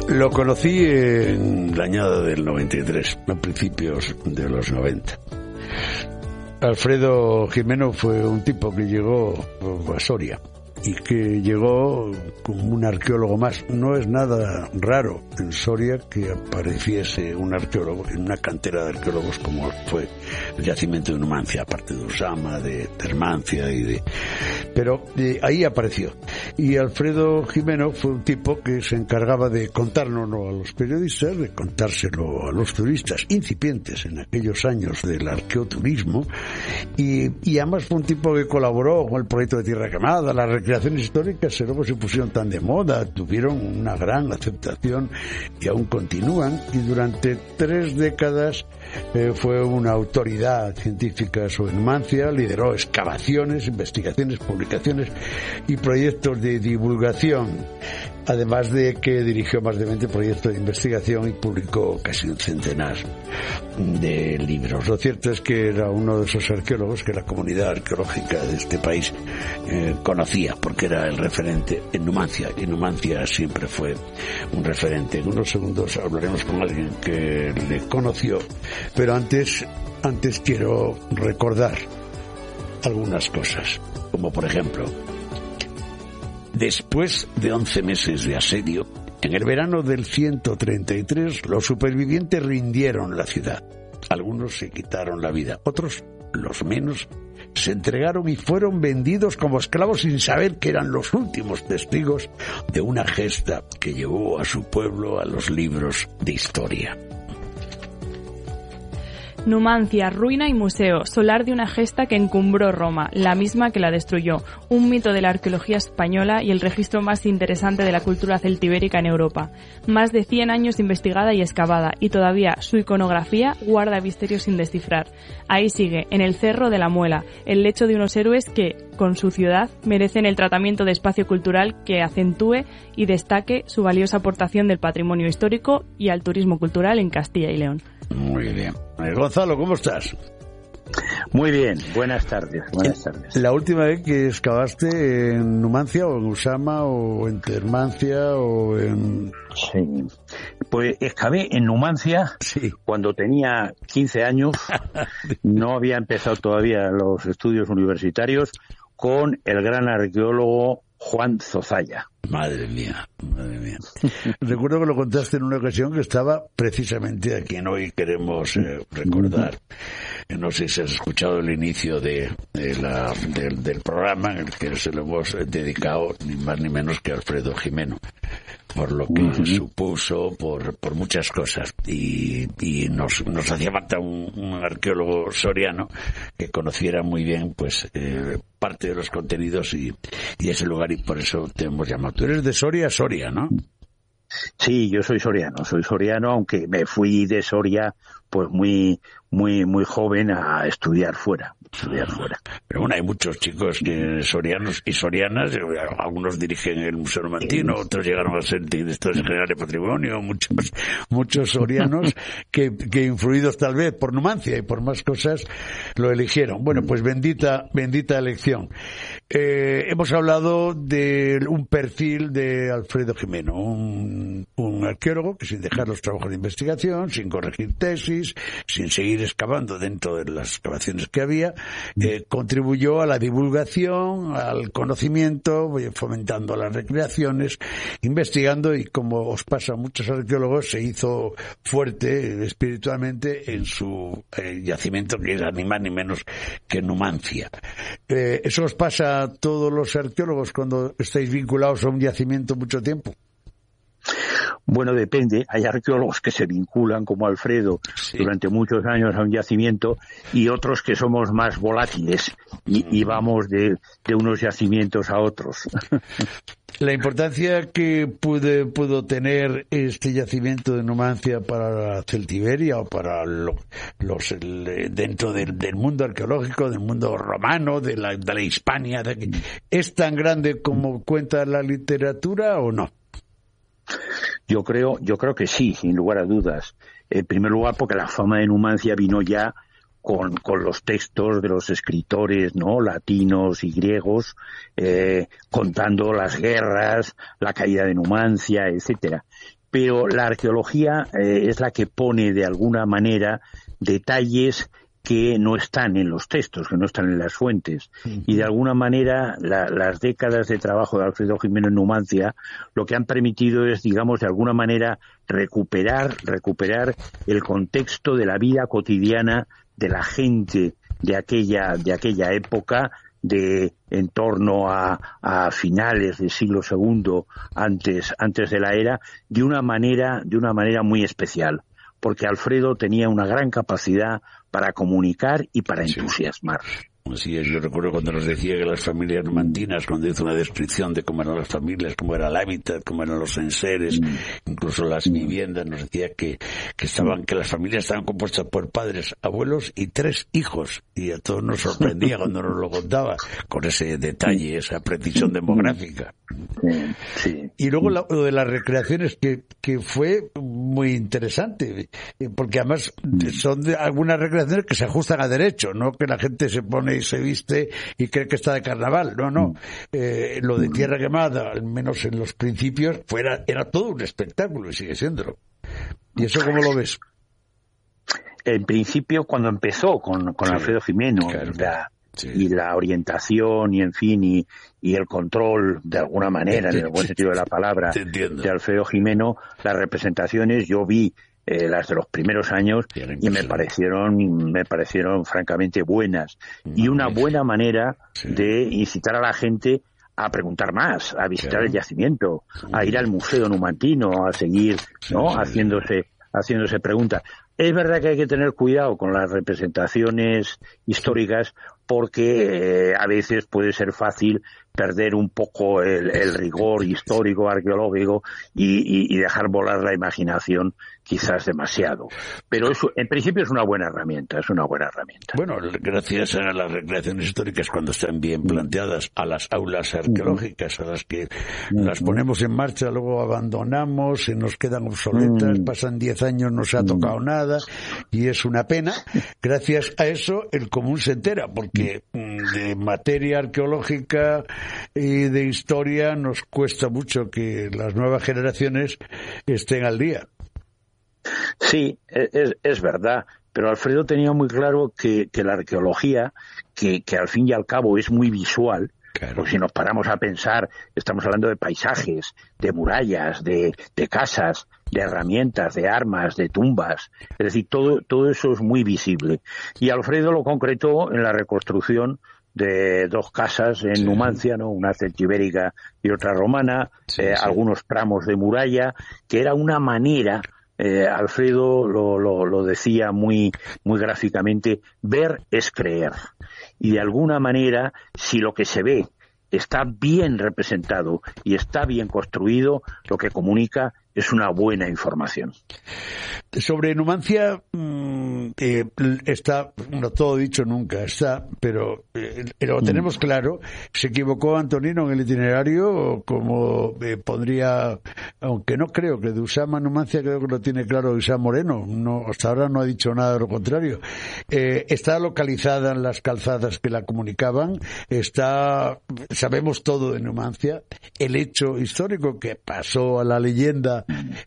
Lo conocí en la añada del 93, a principios de los 90. Alfredo Gimeno fue un tipo que llegó a Soria y que llegó como un arqueólogo más. No es nada raro en Soria que apareciese un arqueólogo en una cantera de arqueólogos como fue el yacimiento de Numancia, aparte de Usama, de Hermancia pero ahí apareció. Y Alfredo Gimeno fue un tipo que se encargaba de contárnoslo a los periodistas, de contárselo a los turistas incipientes en aquellos años del arqueoturismo, y además fue un tipo que colaboró con el proyecto de Tierra Quemada, las recreaciones históricas que luego se pusieron tan de moda, tuvieron una gran aceptación y aún continúan, y durante 3 décadas fue una autoridad científica sobre Numancia, lideró excavaciones, investigaciones, publicaciones y proyectos de divulgación, además de que dirigió más de 20 proyectos de investigación y publicó casi un centenar de libros. Lo cierto es que era uno de esos arqueólogos que la comunidad arqueológica de este país conocía, porque era el referente en Numancia, y Numancia siempre fue un referente. En unos segundos hablaremos con alguien que le conoció, pero antes quiero recordar algunas cosas, como por ejemplo, después de 11 meses de asedio, en el verano del 133, los supervivientes rindieron la ciudad. Algunos se quitaron la vida, otros, los menos, se entregaron y fueron vendidos como esclavos sin saber que eran los últimos testigos de una gesta que llevó a su pueblo a los libros de historia. Numancia, ruina y museo, solar de una gesta que encumbró Roma, la misma que la destruyó, un mito de la arqueología española y el registro más interesante de la cultura celtibérica en Europa. Más de 100 años investigada y excavada, y todavía su iconografía guarda misterios sin descifrar. Ahí sigue, en el Cerro de la Muela, el lecho de unos héroes que, con su ciudad, merecen el tratamiento de espacio cultural que acentúe y destaque su valiosa aportación del patrimonio histórico y al turismo cultural en Castilla y León. Muy bien. Gonzalo, ¿cómo estás? Muy bien, buenas tardes. La última vez que excavaste en Numancia o en Usama o en Hermancia o en... Sí, pues excavé en Numancia cuando tenía 15 años, no había empezado todavía los estudios universitarios, con el gran arqueólogo Juan Zozaya. Madre mía. Recuerdo que lo contaste en una ocasión que estaba precisamente a quien hoy queremos recordar. No sé si has escuchado el inicio del programa, en el que se lo hemos dedicado ni más ni menos que a Alfredo Gimeno, por lo que supuso, por muchas cosas, y nos hacía falta un arqueólogo soriano que conociera muy bien pues parte de los contenidos y ese lugar, y por eso te hemos llamado. Tú eres de Soria, ¿no? Sí, yo soy soriano, aunque me fui de Soria pues muy joven a estudiar fuera. Pero bueno, hay muchos chicos que sorianos y sorianas, algunos dirigen el Museo Numantino, otros llegaron a ser directores generales de patrimonio, muchos sorianos que influidos tal vez por Numancia y por más cosas lo eligieron. Bueno, pues bendita elección. Hemos hablado de un perfil de Alfredo Gimeno, un arqueólogo que, sin dejar los trabajos de investigación, sin corregir tesis, sin seguir excavando dentro de las excavaciones que había, contribuyó a la divulgación, al conocimiento, fomentando las recreaciones, investigando, y como os pasa a muchos arqueólogos, se hizo fuerte espiritualmente en su yacimiento, que era ni más ni menos que Numancia. ¿Eso os pasa a todos los arqueólogos cuando estáis vinculados a un yacimiento mucho tiempo? Bueno, depende. Hay arqueólogos que se vinculan, como Alfredo, durante muchos años a un yacimiento, y otros que somos más volátiles y vamos de unos yacimientos a otros. La importancia que pudo tener este yacimiento de Numancia para la Celtiberia o para dentro del mundo arqueológico, del mundo romano, de la Hispania, ¿es tan grande como cuenta la literatura o no? Yo creo que sí, sin lugar a dudas. En primer lugar, porque la fama de Numancia vino ya con los textos de los escritores, ¿no?, latinos y griegos, contando las guerras, la caída de Numancia, etcétera. pero la arqueología es la que pone de alguna manera detalles que no están en los textos, que no están en las fuentes. Y de alguna manera las décadas de trabajo de Alfredo Jimeno en Numancia lo que han permitido es, digamos, de alguna manera recuperar el contexto de la vida cotidiana de la gente de aquella época, de en torno a finales del siglo II antes de la era, de una manera muy especial, porque Alfredo tenía una gran capacidad para comunicar y para entusiasmar. Así es, yo recuerdo cuando nos decía que las familias numantinas, cuando hizo una descripción de cómo eran las familias, cómo era el hábitat, cómo eran los enseres, incluso las viviendas, nos decía que las familias estaban compuestas por padres, abuelos y 3 hijos, y a todos nos sorprendía cuando nos lo contaba, con ese detalle, esa precisión demográfica. Sí. Y luego lo de las recreaciones, que fue muy interesante, porque además son algunas recreaciones que se ajustan a derecho, no que la gente se pone y se viste y cree que está de carnaval. No. Lo de Tierra Quemada, al menos en los principios, era todo un espectáculo y sigue siéndolo. ¿Y eso cómo lo ves? En principio, cuando empezó con Alfredo Jimeno, claro, y la orientación y en fin y el control de alguna manera, en el buen sentido de la palabra, de Alfredo Jimeno, las representaciones yo vi las de los primeros años y me parecieron francamente buenas y una buena manera de incitar a la gente a preguntar más, a visitar el yacimiento, a ir al Museo Numantino, a seguir haciéndose preguntas. Es verdad que hay que tener cuidado con las representaciones históricas porque a veces puede ser fácil perder un poco el rigor histórico, arqueológico y dejar volar la imaginación quizás demasiado. Pero eso, en principio, es una buena herramienta. Bueno, gracias a las recreaciones históricas, cuando están bien planteadas, a las aulas arqueológicas, a las que las ponemos en marcha, luego abandonamos, se nos quedan obsoletas, pasan 10 años, no se ha tocado nada, y es una pena. Gracias a eso, el común se entera, porque de materia arqueológica y de historia nos cuesta mucho que las nuevas generaciones estén al día. Sí, es verdad, pero Alfredo tenía muy claro que la arqueología, que al fin y al cabo es muy visual, claro. Porque si nos paramos a pensar, estamos hablando de paisajes, de murallas, de casas, de herramientas, de armas, de tumbas, es decir, todo eso es muy visible. Y Alfredo lo concretó en la reconstrucción de 2 casas en Numancia, ¿no? Una celtibérica y otra romana, algunos tramos de muralla, que era una manera, Alfredo lo decía muy gráficamente, ver es creer. Y de alguna manera, si lo que se ve está bien representado y está bien construido, lo que comunica es una buena información. Sobre Numancia está, no todo dicho nunca está, pero lo tenemos claro. Se equivocó Antonino en el itinerario, como pondría, aunque no creo que de Usama Numancia, creo que lo tiene claro Isam Moreno, no, hasta ahora no ha dicho nada de lo contrario. Está localizada en las calzadas que la comunicaban, sabemos todo de Numancia, el hecho histórico que pasó a la leyenda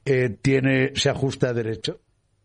se ajusta a derecho.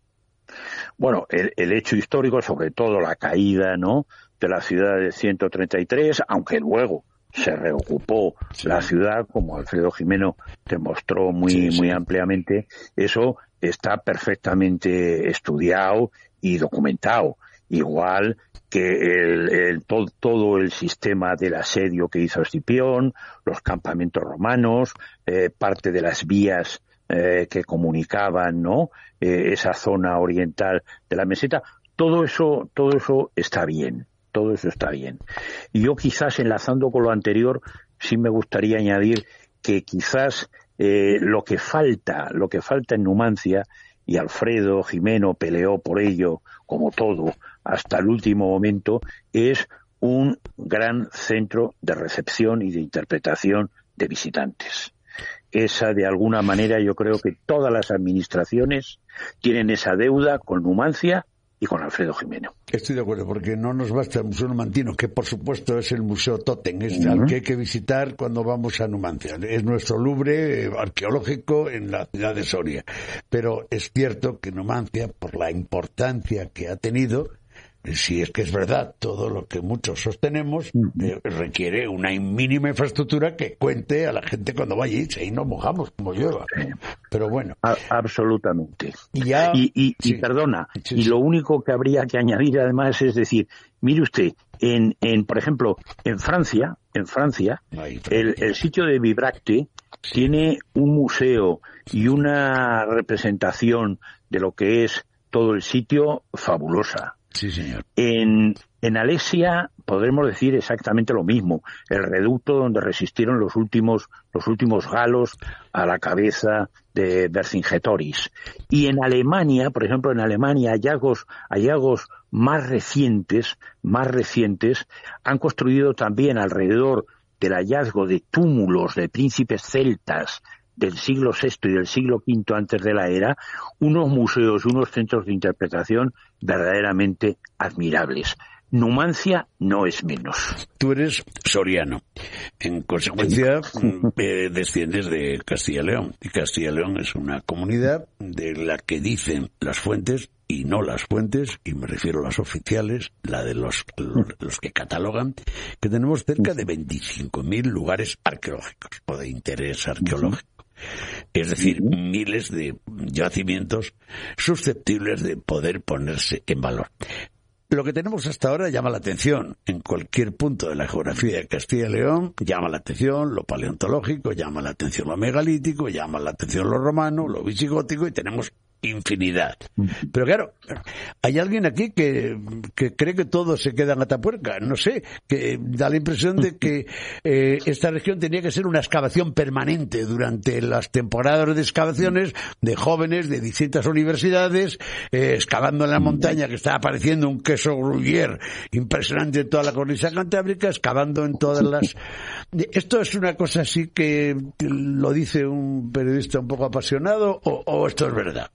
Bueno, el hecho histórico, sobre todo la caída, ¿no?, de la ciudad de 133, aunque luego se reocupó la ciudad, como Alfredo Jimeno demostró muy ampliamente, eso está perfectamente estudiado y documentado, igual que todo el sistema del asedio que hizo Escipión, los campamentos romanos, parte de las vías que comunicaban, ¿no?, esa zona oriental de la meseta, todo eso está bien, todo eso está bien. Y yo quizás, enlazando con lo anterior, sí me gustaría añadir que quizás lo que falta en Numancia, y Alfredo Jimeno peleó por ello, como todo, hasta el último momento, es un gran centro de recepción y de interpretación de visitantes. Esa, de alguna manera, yo creo que todas las administraciones tienen esa deuda con Numancia y con Alfredo Jimeno. Estoy de acuerdo, porque no nos basta el Museo Numantino, que por supuesto es el Museo Tótem, es al que hay que visitar cuando vamos a Numancia. Es nuestro Louvre arqueológico en la ciudad de Soria. Pero es cierto que Numancia, por la importancia que ha tenido, si es que es verdad todo lo que muchos sostenemos, requiere una mínima infraestructura que cuente a la gente cuando vaya y ahí nos mojamos como llueva. Pero bueno. Absolutamente. Y perdona, y lo único que habría que añadir además es decir, mire usted, por ejemplo, en Francia, el sitio de Bibracte tiene un museo y una representación de lo que es todo el sitio fabulosa. Sí, señor. En Alexia podremos decir exactamente lo mismo, el reducto donde resistieron los últimos galos a la cabeza de Vercingetorix. Y en Alemania, por ejemplo, hallazgos más recientes han construido también alrededor del hallazgo de túmulos de príncipes celtas del siglo VI y del siglo V antes de la era, unos museos, unos centros de interpretación verdaderamente admirables. Numancia no es menos. Tú eres soriano. En consecuencia, desciendes de Castilla y León. Y Castilla y León es una comunidad de la que dicen las fuentes, y no las fuentes, y me refiero a las oficiales, la de los que catalogan, que tenemos cerca de 25.000 lugares arqueológicos o de interés arqueológico. Es decir, miles de yacimientos susceptibles de poder ponerse en valor. Lo que tenemos hasta ahora llama la atención. En cualquier punto de la geografía de Castilla y León llama la atención lo paleontológico, llama la atención lo megalítico, llama la atención lo romano, lo visigótico, y tenemos infinidad. Pero claro, hay alguien aquí que cree que todo se queda en Atapuerca. No sé, que da la impresión de que esta región tenía que ser una excavación permanente durante las temporadas de excavaciones de jóvenes de distintas universidades, excavando en la montaña, que está apareciendo un queso gruyère impresionante en toda la cornisa cantábrica, excavando en todas las... ¿Esto es una cosa así que lo dice un periodista un poco apasionado o esto es verdad?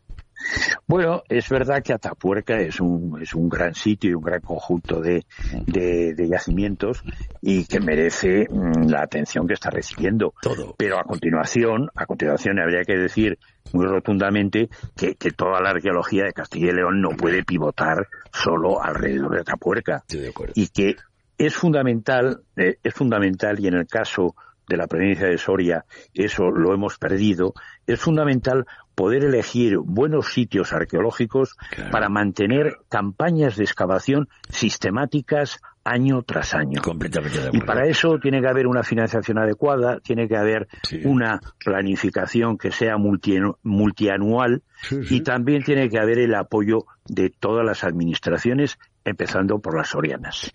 Bueno, es verdad que Atapuerca es un gran sitio y un gran conjunto de yacimientos y que merece la atención que está recibiendo. Todo. Pero a continuación habría que decir muy rotundamente que toda la arqueología de Castilla y León no puede pivotar solo alrededor de Atapuerca. Sí, de acuerdo. Y que es fundamental, y en el caso de la provincia de Soria eso lo hemos perdido, es fundamental poder elegir buenos sitios arqueológicos, claro, para mantener campañas de excavación sistemáticas año tras año. Completamente de acuerdo. Y para eso tiene que haber una financiación adecuada, tiene que haber una planificación que sea multianual, y también tiene que haber el apoyo de todas las administraciones, empezando por las sorianas.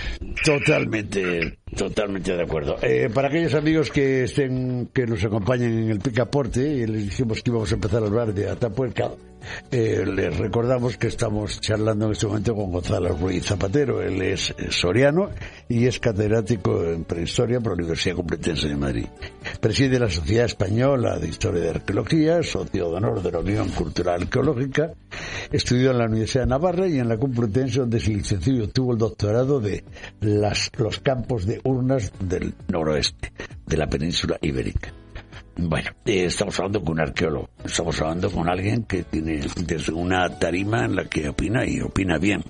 Totalmente de acuerdo. Para aquellos amigos que nos acompañen en el picaporte, y les dijimos que íbamos a empezar a hablar de Atapuerca, les recordamos que estamos charlando en este momento con Gonzalo Ruiz Zapatero. Él es soriano y es catedrático en prehistoria por la Universidad Complutense de Madrid. Preside la Sociedad Española de Historia de Arqueología, socio de honor de la Unión Cultural Arqueológica. Estudió en la Universidad de Navarra y en la Complutense, donde se licenció y obtuvo el doctorado de los campos de urnas del noroeste de la península ibérica. Bueno, estamos hablando con un arqueólogo, estamos hablando con alguien que tiene desde una tarima en la que opina y opina bien.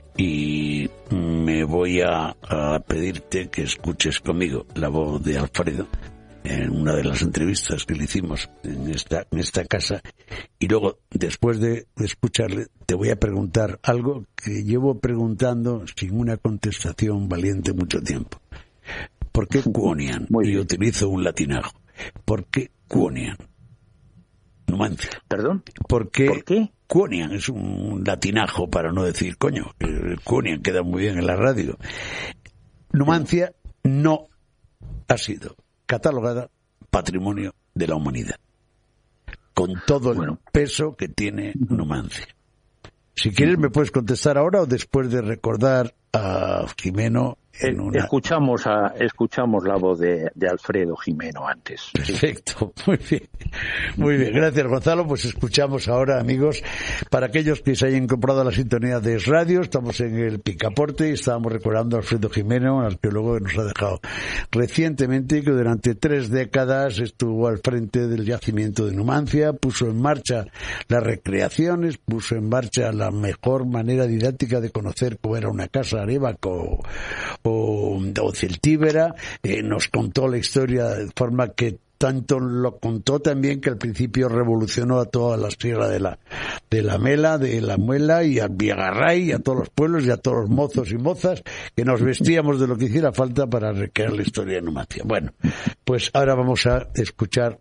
Y me voy a pedirte que escuches conmigo la voz de Alfredo en una de las entrevistas que le hicimos en esta casa, y luego, después de escucharle, te voy a preguntar algo que llevo preguntando sin una contestación valiente mucho tiempo. ¿Por qué Cuonian? Y utilizo un latinajo. ¿Por qué Cuonian? Numancia. ¿Perdón? ¿Por qué? Cuonian es un latinajo para no decir coño. Cuonian queda muy bien en la radio. Numancia no ha sido catalogada Patrimonio de la Humanidad, con todo el peso que tiene Numancia. Si quieres me puedes contestar ahora o después de recordar a Jimeno en una... Escuchamos la voz de Alfredo Jimeno antes. Perfecto, muy bien. Muy bien, gracias Gonzalo. Pues escuchamos ahora, amigos, para aquellos que se hayan comprado la sintonía de Radio, estamos en el Picaporte y estábamos recordando a Alfredo Jimeno, un arqueólogo que nos ha dejado recientemente, que durante 3 décadas estuvo al frente del yacimiento de Numancia, puso en marcha las recreaciones, puso en marcha la mejor manera didáctica de conocer cómo era una casa arévaco o celtíbera, nos contó la historia de forma que tanto lo contó también que al principio revolucionó a toda la sierra de la Mela, de la Muela y al Villagarray y a todos los pueblos y a todos los mozos y mozas que nos vestíamos de lo que hiciera falta para recrear la historia de Numancia. Bueno, pues ahora vamos a escuchar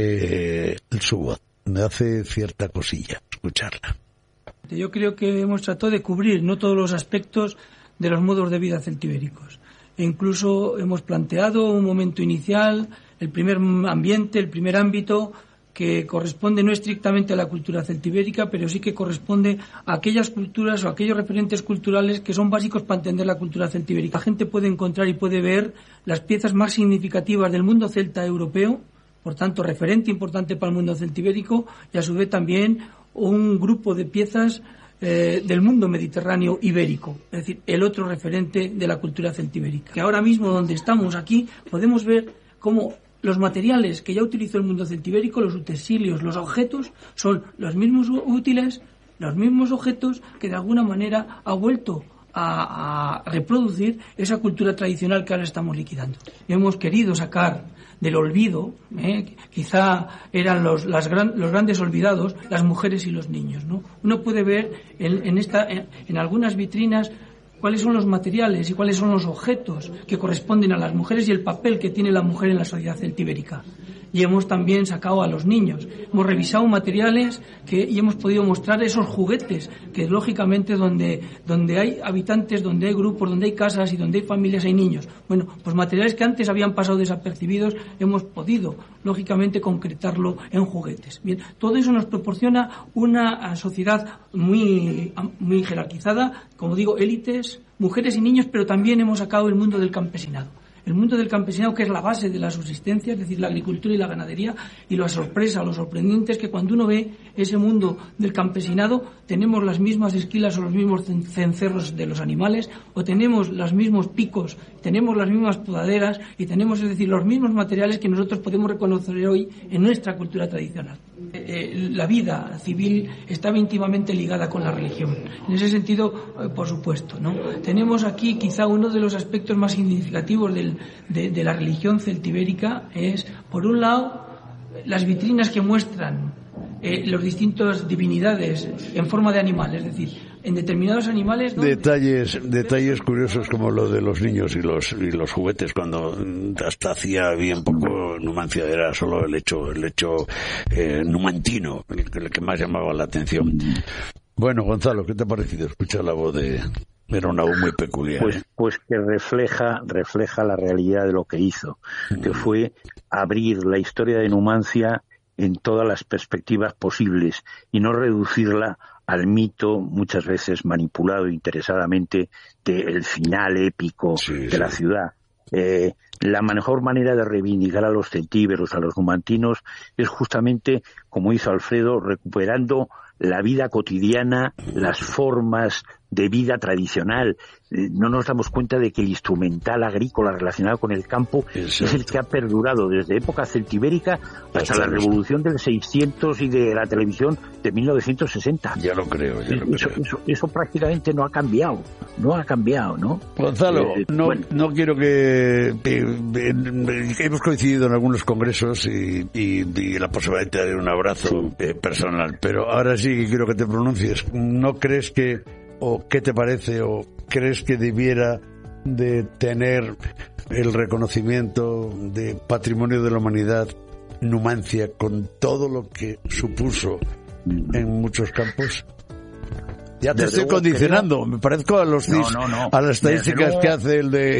su voz. Me hace cierta cosilla escucharla. Yo creo que hemos tratado de cubrir no todos los aspectos de los modos de vida celtibéricos. E incluso hemos planteado un momento inicial, el primer ambiente, el primer ámbito, que corresponde no estrictamente a la cultura celtibérica, pero sí que corresponde a aquellas culturas o aquellos referentes culturales que son básicos para entender la cultura celtibérica. La gente puede encontrar y puede ver las piezas más significativas del mundo celta europeo, por tanto, referente importante para el mundo celtibérico, y a su vez también un grupo de piezas del mundo mediterráneo ibérico, es decir, el otro referente de la cultura celtibérica. Que ahora mismo, donde estamos aquí, podemos ver cómo los materiales que ya utilizó el mundo celtibérico, los utensilios, los objetos, son los mismos útiles, los mismos objetos que de alguna manera ha vuelto a reproducir esa cultura tradicional que ahora estamos liquidando. Y hemos querido sacar del olvido, quizá eran los grandes olvidados, las mujeres y los niños, ¿no? Uno puede ver en algunas vitrinas cuáles son los materiales y cuáles son los objetos que corresponden a las mujeres y el papel que tiene la mujer en la sociedad celtibérica. Y hemos también sacado a los niños. Hemos revisado materiales y hemos podido mostrar esos juguetes que, lógicamente, donde hay habitantes, donde hay grupos, donde hay casas y donde hay familias, hay niños. Bueno, pues materiales que antes habían pasado desapercibidos, hemos podido, lógicamente, concretarlo en juguetes. Bien, todo eso nos proporciona una sociedad muy jerarquizada, como digo, élites, mujeres y niños, pero también hemos sacado el mundo del campesinado. El mundo del campesinado, que es la base de la subsistencia, es decir, la agricultura y la ganadería, y la sorpresa, lo sorprendente es que cuando uno ve ese mundo del campesinado, tenemos las mismas esquilas o los mismos cencerros de los animales, o tenemos los mismos picos, tenemos las mismas podaderas, y tenemos, es decir, los mismos materiales que nosotros podemos reconocer hoy en nuestra cultura tradicional. La vida civil estaba íntimamente ligada con la religión. En ese sentido, por supuesto, ¿no? Tenemos aquí quizá uno de los aspectos más significativos de la religión celtibérica es, por un lado, las vitrinas que muestran los distintos divinidades en forma de animales, es decir, en determinados animales, ¿no? Detalles curiosos como lo de los niños y los juguetes, cuando hasta hacía bien poco Numancia era solo el hecho numantino el que más llamaba la atención. Bueno, Gonzalo, ¿qué te ha parecido escuchar la voz de... Era una voz muy peculiar. Pues que refleja la realidad de lo que hizo, que fue abrir la historia de Numancia en todas las perspectivas posibles y no reducirla al mito, muchas veces manipulado interesadamente, del final épico de la ciudad. La mejor manera de reivindicar a los celtíberos, a los numantinos, es justamente, como hizo Alfredo, recuperando la vida cotidiana, las formas de vida tradicional. No nos damos cuenta de que el instrumental agrícola relacionado con el campo es el que ha perdurado desde época celtibérica hasta la revolución del 600 y de la televisión de 1960. Ya lo creo. Eso prácticamente no ha cambiado, ¿no? Gonzalo, no quiero que hemos coincidido en algunos congresos y la posibilidad de dar un abrazo personal, pero ahora sí que quiero que te pronuncies. ¿No crees que, o qué te parece, o crees que debiera de tener el reconocimiento de Patrimonio de la Humanidad Numancia con todo lo que supuso en muchos campos? Ya te estoy condicionando, me parezco a los a las estadísticas que hace el de...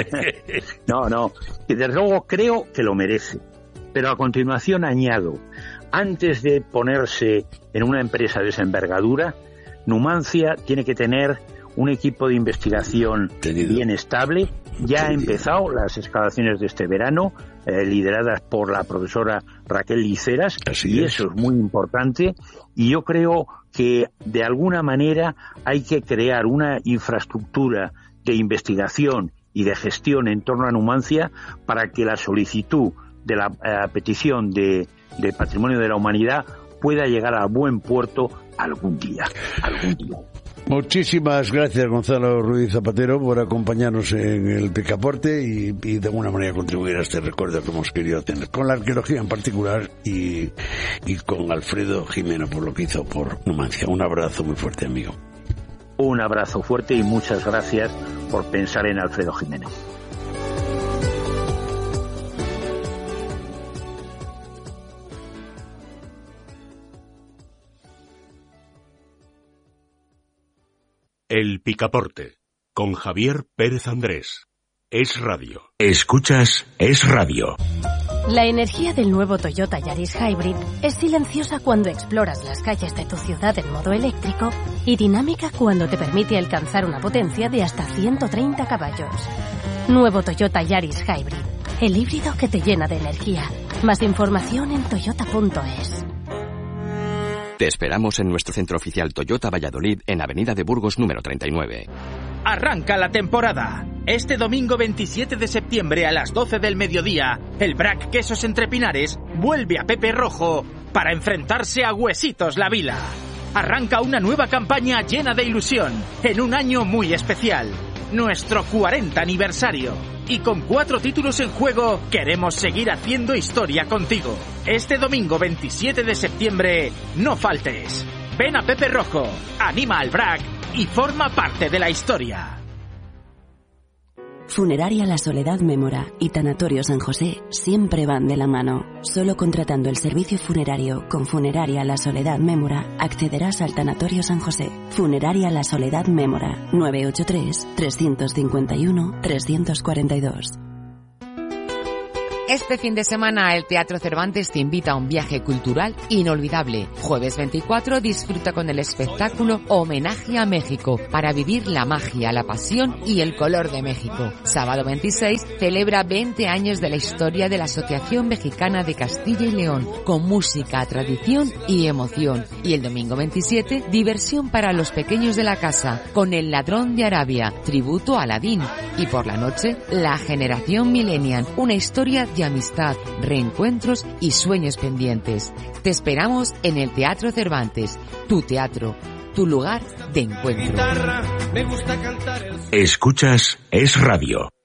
No, desde luego creo que lo merece, pero a continuación añado, antes de ponerse en una empresa de esa envergadura, Numancia tiene que tener un equipo de investigación bien estable, ya ha empezado las excavaciones de este verano, lideradas por la profesora Raquel Liceras, y eso es muy importante, y yo creo que de alguna manera hay que crear una infraestructura de investigación y de gestión en torno a Numancia para que la solicitud de la petición de Patrimonio de la Humanidad pueda llegar a buen puerto algún día. Muchísimas gracias, Gonzalo Ruiz Zapatero, por acompañarnos en el Picaporte y de alguna manera contribuir a este recuerdo que hemos querido tener con la arqueología en particular y con Alfredo Jimeno por lo que hizo por Numancia. Un abrazo muy fuerte, amigo. Un abrazo fuerte y muchas gracias por pensar en Alfredo Jimeno. El Picaporte, con Javier Pérez Andrés. Es Radio. Escuchas Es Radio. La energía del nuevo Toyota Yaris Hybrid es silenciosa cuando exploras las calles de tu ciudad en modo eléctrico y dinámica cuando te permite alcanzar una potencia de hasta 130 caballos. Nuevo Toyota Yaris Hybrid, el híbrido que te llena de energía. Más información en toyota.es. Te esperamos en nuestro centro oficial Toyota Valladolid en Avenida de Burgos número 39. Arranca la temporada. Este domingo 27 de septiembre a las 12 del mediodía, el Brac Quesos Entre Pinares vuelve a Pepe Rojo para enfrentarse a Huesitos La Vila. Arranca una nueva campaña llena de ilusión en un año muy especial, nuestro 40 aniversario. Y con 4 títulos en juego, queremos seguir haciendo historia contigo. Este domingo 27 de septiembre, no faltes. Ven a Pepe Rojo, anima al Brac y forma parte de la historia. Funeraria La Soledad Mémora y Tanatorio San José siempre van de la mano. Solo contratando el servicio funerario con Funeraria La Soledad Mémora accederás al Tanatorio San José. Funeraria La Soledad Mémora, 983-351-342. Este fin de semana el Teatro Cervantes te invita a un viaje cultural inolvidable. Jueves 24 disfruta con el espectáculo Homenaje a México para vivir la magia, la pasión y el color de México. Sábado 26 celebra 20 años de la historia de la Asociación Mexicana de Castilla y León con música, tradición y emoción. Y el domingo 27 diversión para los pequeños de la casa con El Ladrón de Arabia, tributo a Aladín. Y por la noche La Generación Millennial, una historia de amistad, reencuentros y sueños pendientes. Te esperamos en el Teatro Cervantes, tu teatro, tu lugar de encuentro. Escuchas Es Radio.